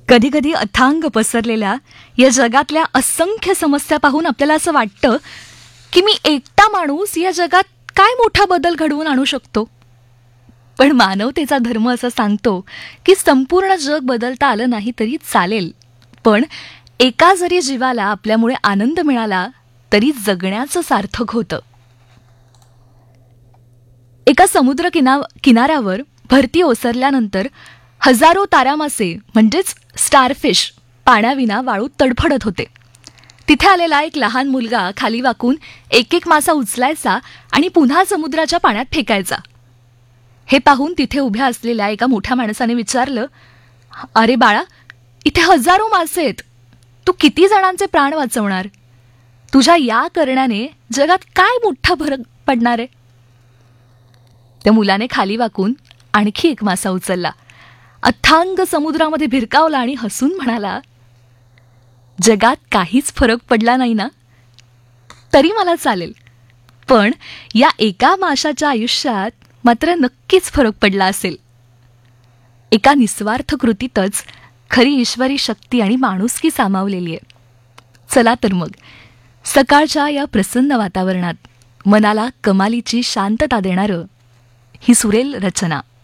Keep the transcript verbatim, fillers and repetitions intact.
कधी कधी अथांग पसरलेल्या या जगातल्या असंख्य समस्या पाहून आपल्याला असं वाटतं की मी एकटा माणूस या जगात काय मोठा बदल घडवून आणू शकतो. पण मानवतेचा धर्म असं सांगतो की संपूर्ण जग बदलता आलं नाही तरी चालेल, पण एका जरी जीवाला आपल्यामुळे आनंद मिळाला तरी जगण्याचं सार्थक होतं. एका समुद्र किना किनाऱ्यावर भरती ओसरल्यानंतर हजारो तारामासे म्हणजेच स्टारफिश पाण्याविना वाळूत तडफडत होते. तिथे आलेला एक लहान मुलगा खाली वाकून एक एक मासा उचलायचा आणि पुन्हा समुद्राच्या पाण्यात फेकायचा. हे पाहून तिथे उभ्या असलेल्या एका मोठ्या माणसाने विचारलं, अरे बाळा, इथे हजारो मासे आहेत, तू किती जणांचे प्राण वाचवणार? तुझ्या या करण्याने जगात काय मोठा फरक पडणार आहे? त्या मुलाने खाली वाकून आणखी एक मासा उचलला, अथांग समुद्रामध्ये भिरकावला आणि हसून म्हणाला, जगात काहीच फरक पडला नाही ना, तरी मला चालेल, पण या एका माशाच्या आयुष्यात मात्र नक्कीच फरक पडला असेल. एका निस्वार्थ कृतीतच खरी ईश्वरी शक्ती आणि माणुसकी सामावलेली आहे. चला तर मग सकाळच्या या प्रसन्न वातावरणात मनाला कमालीची शांतता देणारं ही सुरेल रचना